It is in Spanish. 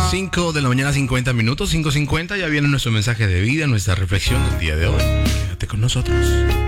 5 de la mañana, 50 minutos, 5:50. Ya viene nuestro mensaje de vida, nuestra reflexión del día de hoy. Quédate con nosotros.